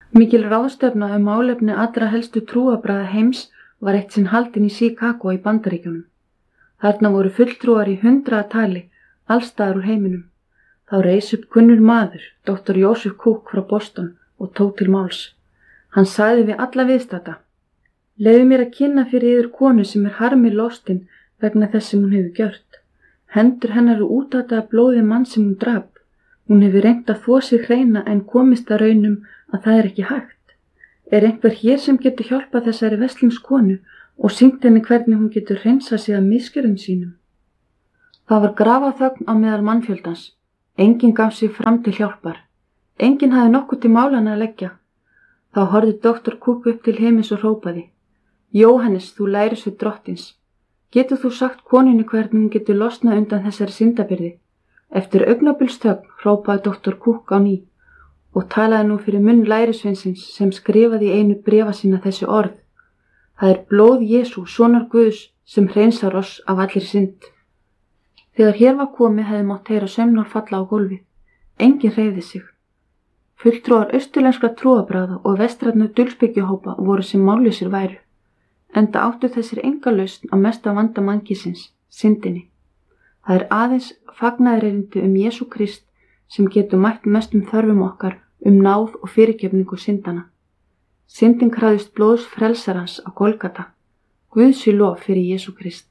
Mikil ráðstefna málefni allra helstu trúarbragða heims var eitt sinn haldin í Chicago í Bandaríkjunum. Þarna voru fulltrúar í 100 tali, allstaðar úr heiminum. Þá reis upp kunnur maður, Dr. Joseph Cook frá Boston, og tók til máls. Hann sagði við alla viðstadda: Leyfðu mér að kynna fyrir yður konu sem harmi lostin vegna þess sem hún hefur gjört. Hendur hennar eru útataðar blóði mann sem hún drap. Hún hefur reynt að þvo sig hreina en komist að raunum að það ekki hægt. Einhver hér sem getur hjálpað þessari veslingskonu og sýnt henni hvernig hún getur hreinsað sig af misgjörðum sínum? Það var grafarþögn á meðal mannfjöldans. Enginn gaf sig fram til hjálpar. Enginn hafði nokkuð til málanna að leggja. Þá horfði Dr. Cook upp til himins og hrópaði: Jóhannes, þú lærisveinn Drottins. Getur þú sagt konunni hvernig hún getur losnað undan þessari syndabyrði? Eftir augnabilsþögn hrópaði Dr. Cook á ný og talaði nú fyrir munn lærisveinsins sem skrifaði í einu bréfa sína þessi orð: Það blóð Jesú, sonar Guðs, sem hreinsar oss af allir synd. Þegar hér var komið hefði mátt heyra saumnál falla á gólfið. Enginn hreyfði sig. Fulltrúar austurlenskra trúarbragða og vestrænna dulspyggjuhópa voru sem mállausir væru, enda áttu þessir enga lausn á mesta vanda mannkynsins, syndinni. Það aðeins fagnaðarerindi Jesú Krist sem getur mætt mestum þörfum okkar náð og fyrirgefningu syndana. Syndin krafðist blóðs frelsarans á Golgata. Guð sé lof fyrir Jesú Krist.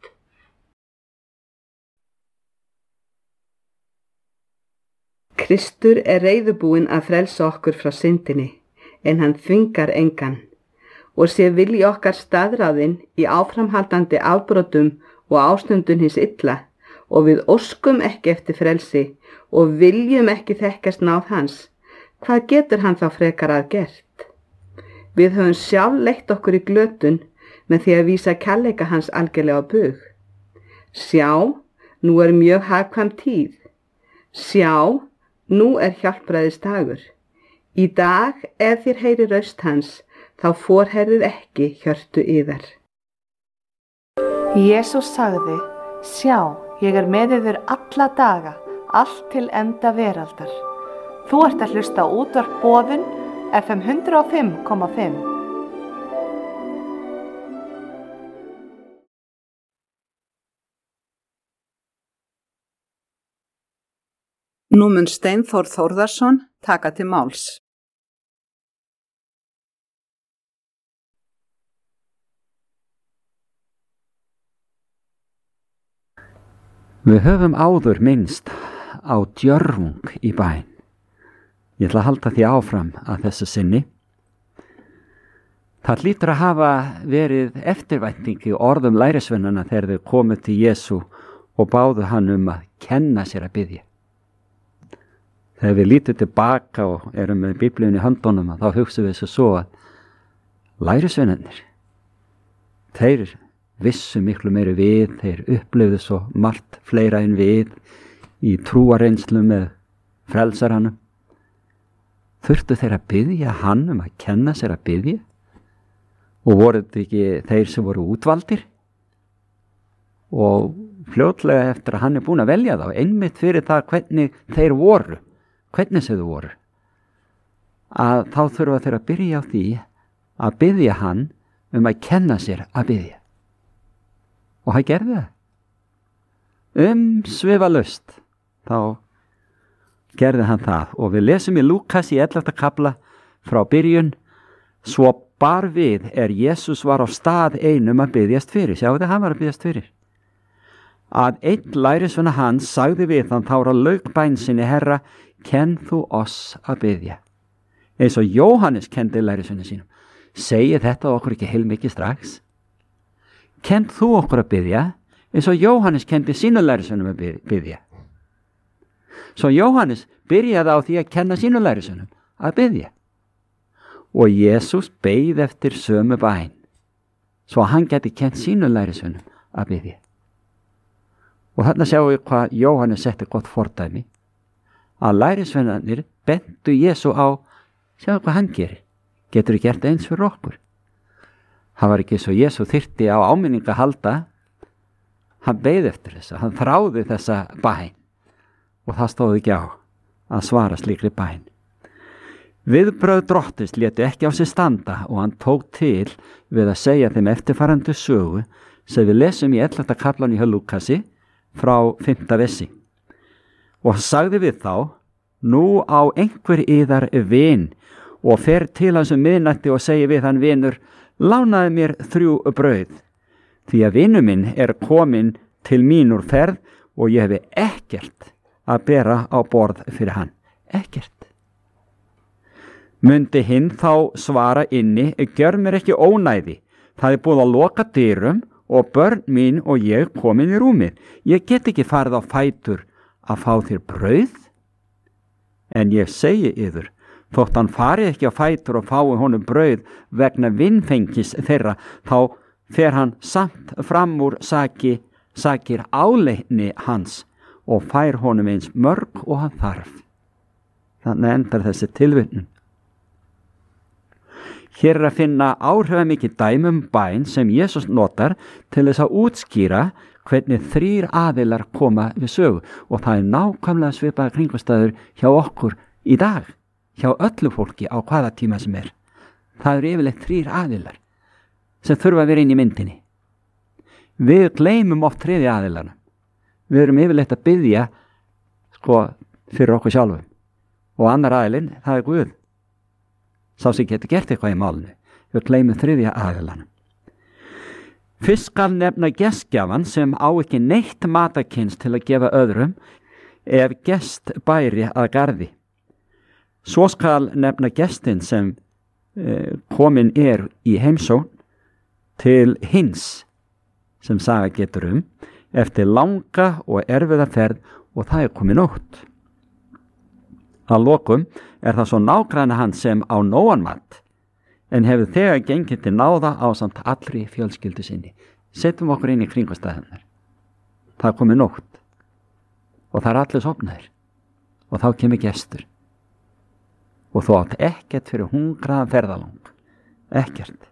Kristur reiðubúinn að frelsa okkur frá syndinni, en hann þvingar engan, og sé vilji okkar staðráðinn í áframhaldandi afbrotum og ástundun hins illa, og við óskum ekki eftir frelsi og viljum ekki þekkast náð hans, hvað getur hann þá frekar að gert? Við höfum sjálf leitt okkur í glötun með því að vísa kærleika hans algjörlega á bug. Sjá, nú mjög hagkvæm tíð. Sjá, nú hjálpræðis dagur. Í dag, ef þér heyri raust hans, þá forherðið ekki hjörtu yðar. Jesús sagði: Sjá, ég með yður alla daga, allt til enda veraldar. Þú ert að hlusta á útvarp Boðun, FM 105,5. Nú mun Steinþór Þórðarson taka til máls. Við höfum áður minnst á djörfung í bæn. Ég ætla að halda því áfram að þessu sinni. Það hlýtur að hafa verið eftirvænting í orðum lærisveinanna þegar þau komu til Jesú og báðu hann að kenna sér að biðja. Þegar við lítum tilbaka og erum með Biblíun í höndunum, þá hugsaum við svo að lærisveinarnir, þeir vissu miklu meiri við, þeir upplifðu svo margt fleira en við í trúareynslu með frelsaranum. Þurftu þeir að biðja hann að kenna sér að biðja? Og voru þetta ekki þeir sem voru útvaldir? Og fljótlega eftir að hann búinn að velja þá, einmitt fyrir það hvernig þeir voru, hvernig sem þau voru, að þá þurfa þeir að byrja á því að biðja hann að kenna sér að biðja. Og hann gerði það. Svifalaust þá gerði hann það, og við lesum í Lúkas í 11. kafla frá byrjun: Svo bar við Jesús var á stað einum að biðjast fyrir. Sjáu þið, hann var að biðjast fyrir. Að einn lærisveina hans sagði við hann þá lauk bæn sinni: Herra, kenn þú oss að biðja, eins og Jóhannes kenndi lærisveina sínum. Segir þetta okkur ekki heilmikið strax? Kenn þú okkur að biðja, eins og Jóhannes kendi sínu lærisveinum að biðja. Svo Jóhannes byrjaði á því að kenna sínu lærisveinum að biðja. Og Jesús beið eftir sömu bæn, svo hann geti kennt sínu lærisveinum að biðja. Og þarna sjáum við hvað Jóhannes setti gott fordæmi, að lærisveinarnir bentu Jesú á: sjáu hvað hann gerir, getur gert eins fyrir okkur. Það var ekki svo Jesú þyrfti á áminninga að halda, hann beið eftir þessa, hann þráði þessa bæn, og það stóð ekki á að svara slíkri bæn. Viðbrögð Drottins létu ekki á sig standa og hann tók til við að segja þeim eftirfarandi sögu sem við lesum í 11. kaflanum hjá Lúkasi frá 5. versi. Og hann sagði við þá: Nú á einhver yðar vin og fer til hans miðnætti og segir við hann: Vinur, lánaði mér 3 brauð, því að vinur minn er kominn til mín úr ferð og ég hefi ekkert að bera á borð fyrir hann. Ekkert. Mundi hinn þá svara inni: Gjör mér ekki ónæði, það er búið að loka dyrum og börn mín og ég komin í rúmið. Ég get ekki farið á fætur að fá þér brauð. En ég segi yður, þótt hann farið ekki á fætur og fái honum brauð vegna vinfengis þeirra, þá fer hann samt fram úr sakir áleitni hans og fær honum eins mörg og hann þarf. Þannig endar þessi tilvitnun. Hér er að finna áhrifamikið dæmi bæn sem Jesús notar til þess að útskýra hvernig 3 aðilar koma við sögu, og það er nákvæmlega svipaða kringumstæður hjá okkur í dag, hjá öllu fólki á hvaða tíma sem er. Það eru yfirleitt 3 aðilar sem þurfa að vera inn í myndinni. Við gleymum oft 3. aðilarna. Við erum yfirleitt að biðja fyrir okkur sjálfum, og annar aðilinn, það er Guð, sá sem getur gert eitthvað í málinu. Við gleymum 3. aðilarna. Fyrst skal nefna gestgjafan sem á ekki neitt matarkyns til að gefa öðrum ef gest bæri að garði. Svo skal nefna gestin sem komin er í heimsókn til hins sem saga getur eftir langa og erfiða ferð og það er komið nótt. Að lokum er það svo nágranni hans sem á nógan mat en hefur þegar gengið til náða ásamt allri fjölskyldu sinni. Setjum okkur inn í kringumstæðurnar. Það er komið nótt og það er allir sofnaðir og þá kemur gestur og þú átt ekkert fyrir hungraðan ferðalang. Ekkert.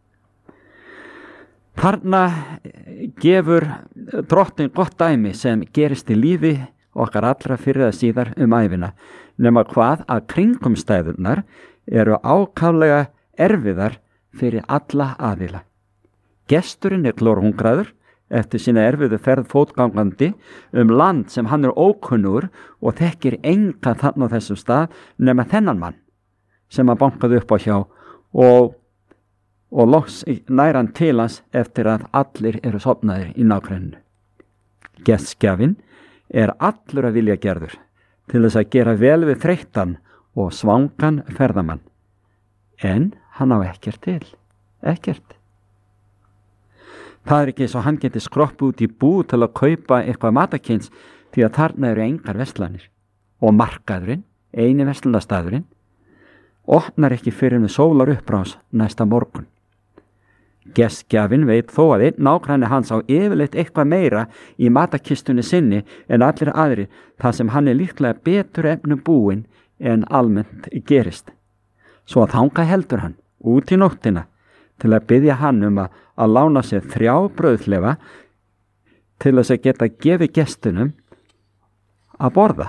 Þarna gefur Drottinn gott dæmi sem gerist í lífi okkar allra fyrir eða síðar ævina, nema hvað að kringumstæðurnar eru ákaflega erfiðar fyrir alla aðila. Gesturinn er glórhungraður eftir sína erfiðu ferð fótgangandi land sem hann er ókunnur og þekkir enga þarna á þessum stað nema þennan mann sem hann bankaði upp á hjá og loks nær hann til hans eftir að allir eru sofnaðir í nágrenninu. Gestgjafinn er allur að vilja gerður til þess að gera vel við þreyttan og svangan ferðamann, en hann á ekkert til, ekkert. Það er ekki svo hann geti skroppu út í bú til að kaupa eitthvað matarkyns því að þarna eru engar verslanir og markaðurinn, eini verslunarstaðurinn, opnar ekki fyrir með sólar upprás næsta morgun. Gestgjafinn veit þó að einn nágranni hans á yfirleitt eitthvað meira í matarkistunni sinni en allir aðrir, þar sem hann er líklega betur efnum búinn en almennt gerist. Svo að þangað heldur hann út í nóttina til að biðja hann að lána sér 3 brauðlefa til þess að geta gefið gestunum að borða.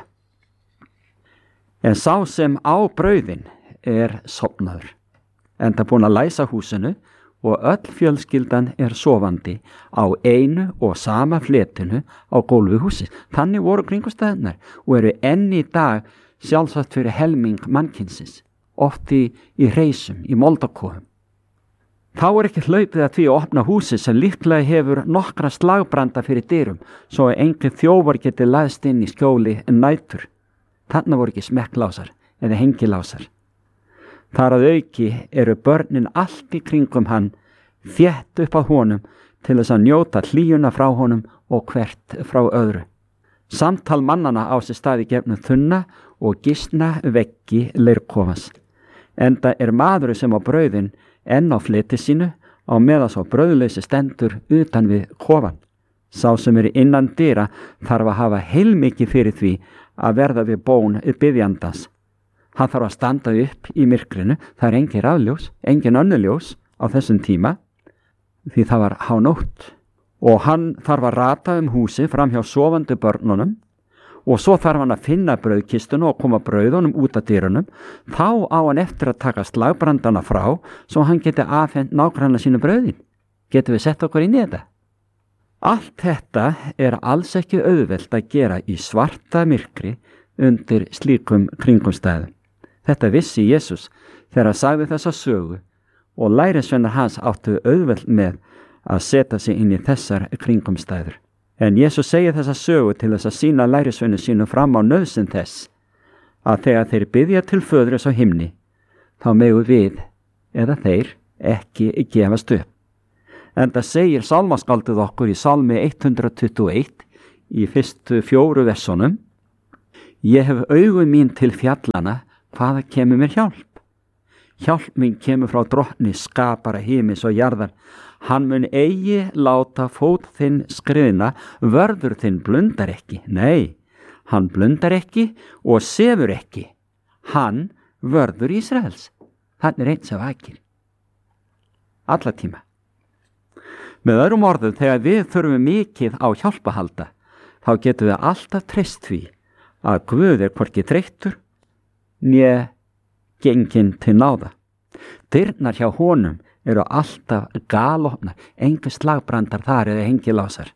En sá sem á brauðin er sofnaður, enda búinn að læsa húsinu og öll fjölskyldan er sofandi á einu og sama fletinu á gólfi húsins. Þannig voru kringumstæðurnar og eru enn í dag sjálfsagt fyrir helming mannkynsins, oft í reisum, í moldakofum. Þá er ekki hlaupið að því að opna húsið sem líklega hefur nokkra slagbranda fyrir dyrum svo að engin þjófar geti læðst inn í skjóli en nætur. Þarna voru ekki smekklásar eða hengilásar. Þar að auki eru börnin allt í kringum hann, þétt upp að honum til þess að njóta hlýjuna frá honum og hvert frá öðru. Samtal mannana á sér staði gefnum þunna og gisna veggi leirkofans. Enda er maður sem á brauðin enn á fleti sínu á meðan sá brauðleysi stendur utan við kofan. Sá sem er innan dyra þarf að hafa heilmikið fyrir því að verða við bón biðjandans. Hann þarf að standa upp í myrkrinu, það er engin rafljós, engin önnuljós á þessum tíma, því það var hánótt. Og hann þarf að rata húsið fram hjá sofandi börnunum og svo þarf hann að finna brauðkistuna og koma brauðunum út af dyrunum, þá á hann eftir að taka slagbrandana frá svo hann geti afhent nágranna sínu brauðin. Getum við sett okkur inn í þetta? Allt þetta alls ekki auðvelt að gera í svarta myrkri undir slíkum kringumstæðum. Þetta vissi Jesús þegar hann sagði þessa sögu og lærisveinar hans áttu auðvelt með að setja sig inn í þessar kringumstæður. En Jesús segir þessa sögu til þess að sýna lærisveinu sínu fram á nauðsyn þess að þegar þeir biðja til Föðurins á himni, þá megu við eða þeir ekki gefast upp. Enda segir sálmaskáldið okkur í Salmi 121 í fyrstu 4 versunum: Ég hef augu mín til fjallana, hvaða kemur mér hjálp? Hjálp mín kemur frá Drottni, skapara himins og jarðar. Hann mun eigi láta fót þinn skriðna, vörður þinn blundar ekki. Nei, hann blundar ekki og sefur ekki. Hann vörður Ísraels. Þannig eins af vakir. Alla tíma. Með öðrum orðum, þegar við þurfum mikið á hjálp að halda, þá getum við alltaf treyst því að Guð hvorki þreyttur né genginn til náða. Dyrnar hjá honum eru alltaf galopnar, engu slagbrandar þar eða hengilásar.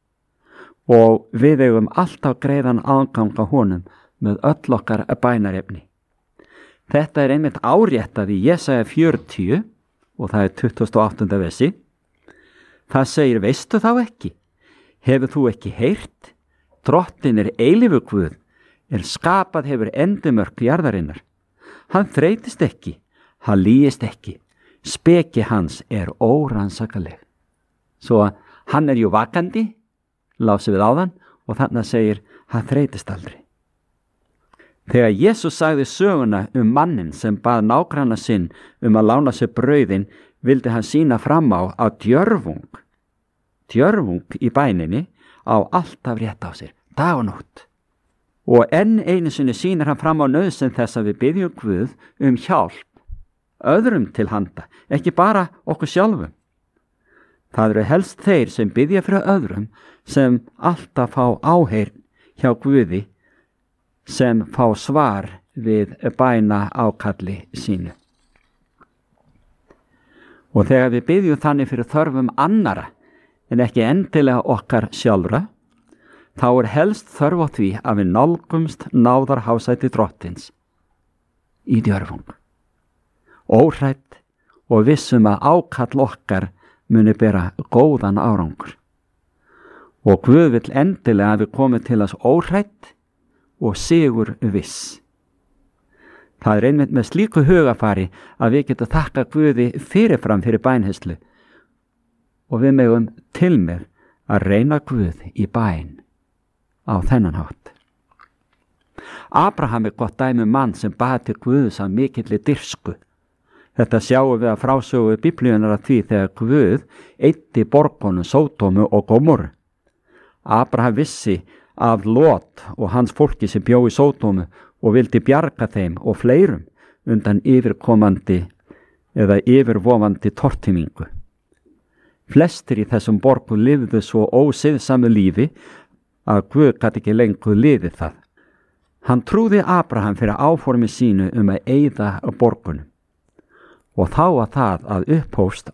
Og við eigum alltaf greiðan aðgang á honum með öll okkar bænarefni. Þetta einmitt áréttað í Jesaja 40 og það 28. versi. Það segir, veistu þá ekki? Hefur þú ekki heyrt? Drottinn eilífur Guð, skapað hefur endimörk jarðarinnar. Hann þreytist ekki, hann lýgist ekki. Speki hans órannsakaleg. Svo hann jú vakandi, lásið við áðan, og þannig segir, hann þreytist aldrei. Þegar Jesús sagði söguna mannin sem bað nágranna sinn að lána sér brauðin, vildi hann sýna fram á að djörfung í bæninni á alltaf rétt á sér, dag og nótt. Og enn einu sinni sýnir hann fram á nauðsyn þess að við biðjum Guð hjálp, öðrum til handa, ekki bara okkur sjálfum. Það eru helst þeir sem biðja fyrir öðrum sem alltaf fá áheyrn hjá Guði, sem fá svar við bæna ákalli sínu. Og þegar við biðjum þannig fyrir þörfum annara en ekki endilega okkar sjálfra, þá helst þörf á því að við nálgumst náðarhásæti Drottins í djörfung, óhrædd og vissum að ákall okkar muni bera góðan árangur. Og Guð vill endilega að við komum til þess óhrædd og sigur viss. Það einmitt með slíku hugafari að við getum þakka Guði fyrirfram fyrir bænheyslu og við megum til með að reyna Guð í bæn á þennan hátt. Abraham gott dæmi mann sem bað til Guðs af mikilli dirsku. Þetta sjáum við að frásögu Biblíunar af því þegar Guð eyddi borgunum Sódómu og Gómorru. Abraham vissi af Lot og hans fólki sem bjó í Sódómu og vildi bjarga þeim og fleirum undan yfirkomandi eða yfirvofandi tortímingu. Flestir í þessum borgum lifðu svo ósiðsamu lífi að Guð gat ekki lengur lifið það. Hann trúði Abraham fyrir áformi sínu að eyða borgunum. Og þá var það að upphófst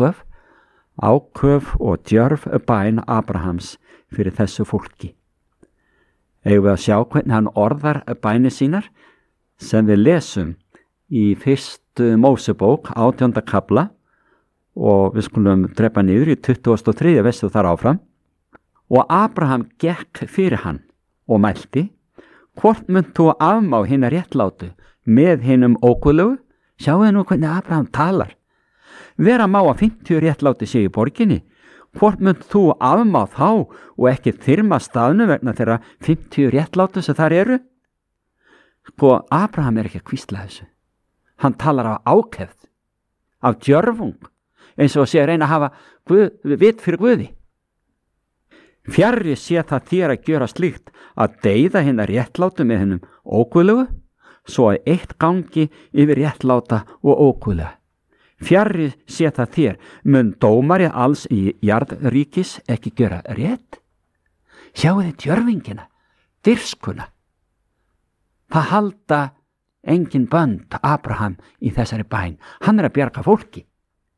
áköf og djörf bæn Abrahams fyrir þessu fólki. Eigum við að sjá hvernig hann orðar bænir sínar sem við lesum í 1. Mósebók 18. kafla og við skulum drepa niður í 23. versi þar áfram. Og Abraham gekk fyrir hann og mælti, hvort munt þú afmá hina réttlátu með hinum óguðlegu? Sjáðu nú hvernig Abraham talar. Vera má að 50 réttláti sé í borginni. Hvort munt þú afmá þá og ekki þyrma staðnu vegna þeirra 50 réttlátu sem þar eru? Sko, Abraham ekki að hvísla þessu. Hann talar af ákefð, af djörfung, eins og sé að reyna að hafa vit fyrir Guði. Fjarri sé það þér að gjöra slíkt að deyða hina réttlátu með hennum óguðlegu, svo að eitt gangi yfir réttláta og óguðlega. Fjarri sé það þér, mun dómari alls í jarðríkis ekki gjöra rétt? Sjáu þið djörfingina, dirfskuna. Það halda engin bönd Abraham í þessari bæn. Hann að bjarga fólki.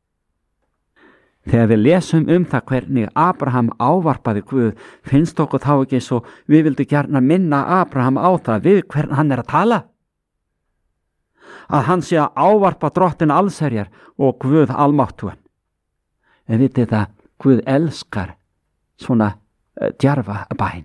Þegar við lesum það hvernig Abraham ávarpaði Guð, finnst okkur þá ekki svo við vildum gjarna minna Abraham á það við hvern hann að tala. Að hann sé að ávarpa Drottinn allsherjar og Guð almáttugan. En vitið það, Guð elskar svona djarfa bæn.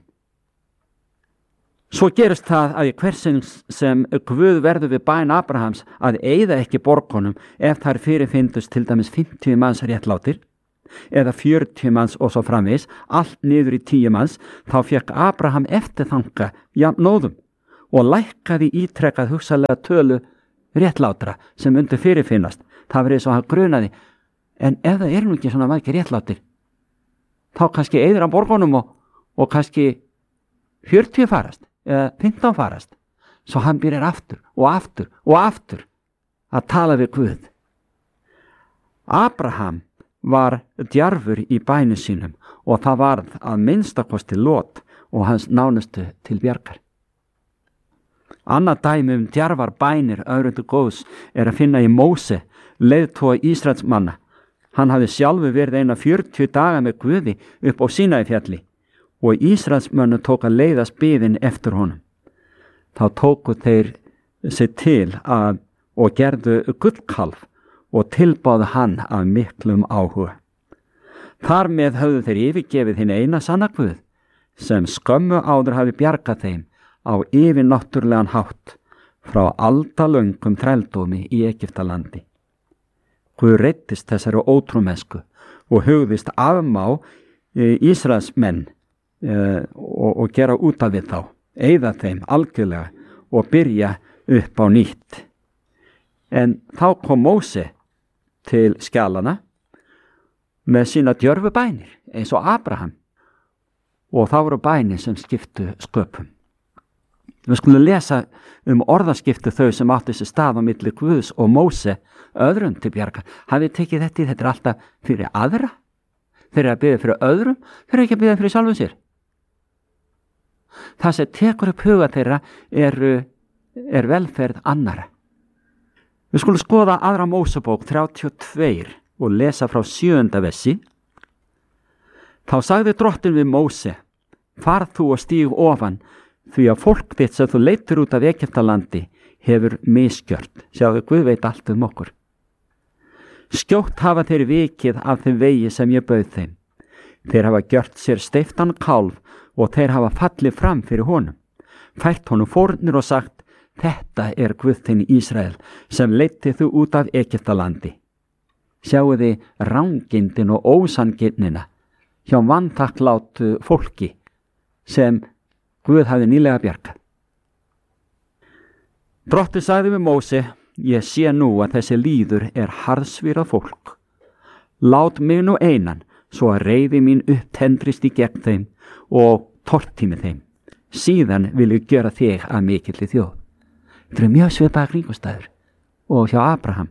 Svo gerist það að í hversinn sem Guð verður við bæn Abrahams að eyða ekki borgunum ef þær fyrirfindust til dæmis 50 manns réttlátir eða 40 manns og svo framvegis, allt niður í 10 manns, þá fekk Abraham eftirþanka jafnóðum og lækkaði ítrekkað hugsalega tölu réttlátra sem undir fyrirfinnast. Það var eins og hann grunaði, en ef það nú ekki svona margir réttlátir, þá kannski eyðir hann borgunum og kannski 40 farast eða 15 farast. Svo hann byrjar aftur og aftur og aftur að tala við Guð. Abraham var djarfur í bænum sínum og það varð að minnstakosti Lot og hans nánustu til bjargar. Annað dæmi djarfar bænir öðrum til góðs að finna í Móse, leiðtoga Ísraelsmanna. Hann hafði sjálfur verið eina 40 daga með Guði upp á Sínaífjalli og Ísraelsmönnum tók að leiðast biðin eftir honum. Þá tóku þeir sig til og gerðu gullkalf og tilbáðu hann af miklum áhuga. Þar með höfðu þeir yfirgefið hinn eina sanna Guð sem skömmu áður hafi bjargað þeim á yfirnáttúrlegan hátt frá aldalöngum þrældómi í Egyptalandi. Guð reiddist þessari ótrúmennsku og hugðist afmá Ísraelsmenn og gera út af við þá, eyða þeim algjörlega og byrja upp á nýtt. En þá kom Móse til skjalana með sína djörfu bænir eins og Abraham og þá voru bænir sem skiptu sköpum. Við skulum lesa orðaskiptu þau sem áttu sér stað á milli Guðs og Móse öðrum til bjargar. Hafið tekið þetta er alltaf fyrir aðra. Þeir eru að biðja fyrir öðrum, þeir eru ekki að biðja fyrir sjálfum sér. Það sem tekur upp huga þeirra er velferð annara. Við skulum skoða aðra Mósebók 32 og lesa frá 7. versi. Þá sagði Drottinn við Móse, far þú og stíg ofan, því að fólk þitt sem þú leiddir út af Egyptalandi hefur misgjört. Sjáðu, Guð veit allt okkur. Skjótt hafa þeir vikið af þeim vegi sem ég bauð þeim. Þeir hafa gjört sér steiftan kálf og þeir hafa fallið fram fyrir honum. Fært honum fórnir og sagt, þetta er Guð þinn Ísrael sem leiddi þú út af Egyptalandi. Sjáu þið rangindin og ósanginnina hjá vanþakklátu fólki sem Guð hafði nýlega bjargað. Drottinn sagði við Móse, ég sé nú að þessi líður er harðsvírað fólk. Lát mig nú einan svo að reiði mín upptendrist í gegn þeim og tortími þeim. Síðan vil ég gera þig að mikilli þjóð. Þetta er mjög svipaðar kringumstæður og hjá Abraham.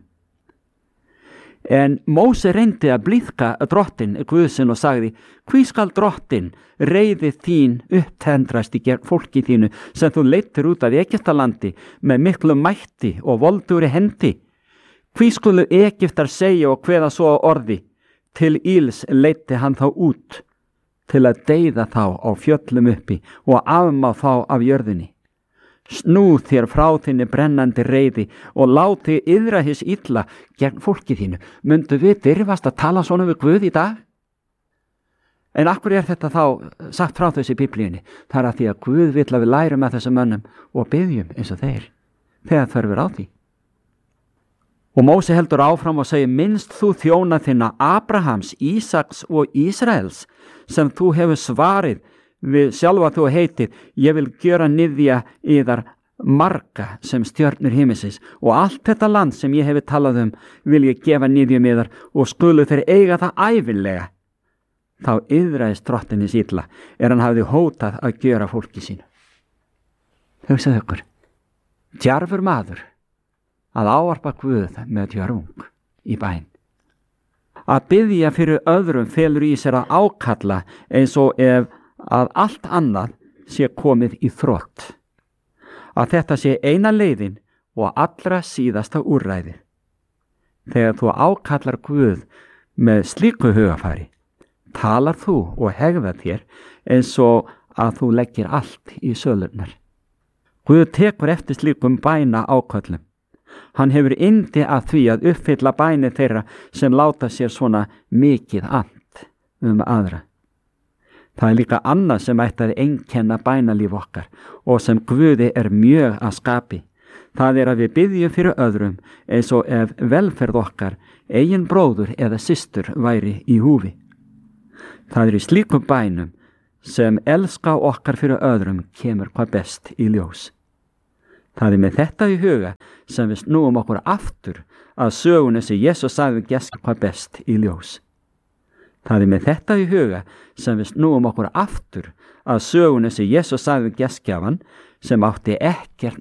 En Móse reyndi að blíðka Drottinn Guðsinn og sagði, hví skal Drottinn reiði þín upptendrast í gegn fólki þínu sem þú leiddir út af Egyptalandi með miklu mætti og voldugri hendi? Hví skulu Egyptar segja og kveða svo orði, til íls leiddi hann þá út, til að deyða þá á fjöllum uppi og afmá þá af jörðinni. Snú þér frá þinni brennandi reiði og láti yðra hins illa gegn fólki þínu. Mundu við dirfast að tala svona við Guð í dag? En akkur er þetta þá sagt frá þessi í Biblíunni? Það er að því að Guð vill að við lærum að þessum mönnum og biðjum eins og þeir, þegar þörfur á því. Og Móse heldur áfram og segir, minnst þú þjóna þinna Abrahams, Ísaks og Ísraels sem þú hefur svarið við sjálfa þú heitir, ég vil gjöra niðja yðar marga sem stjörnur himinsins og allt þetta land sem ég hefur talað vil ég gefa niðjum yðar og skulu þeir eiga það ævinlega. Þá yðraðist Drottins illa hann hafði hótað að gjöra fólki sínu. Hugsaðu ykkur, djarfur maður að ávarpa Guð með djörfung í bæn. Að biðja fyrir öðrum felur í sér að ákalla eins og ef að allt annað sé komið í þrot. Að þetta sé eina leiðin og allra síðasta úrræði. Þegar þú ákallar Guð með slíku hugafari, talar þú og hegðar þér eins og að þú leggir allt í sölurnar. Guð tekur eftir slíkum bæna áköllum. Hann hefur yndi að því að uppfylla bænir þeirra sem láta sér svona mikið ant aðra. Það er líka annað sem ætti að einkenna bænalíf okkar og sem Guði er mjög að skapi. Það er að við biðjum fyrir öðrum eins og ef velferð okkar, eigin bróður eða systur væri í húfi. Það er í slíkum bænum sem elska okkar fyrir öðrum kemur hvað best í ljós. Það er með þetta í huga sem við snúum okkur aftur að sögunni sem Jesús sagði gest hvað best í ljós. Það er með þetta í huga sem við snúum okkur aftur að sögunni sem Jesús sagði gestgjafan sem átti ekkert